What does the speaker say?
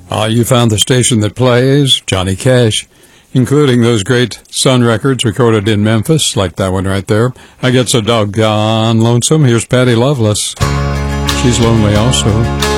You found the station that plays Johnny Cash, including those great Sun records recorded in Memphis, like that one right there. I Get So Doggone Lonesome. Here's Patty Loveless. She's lonely also.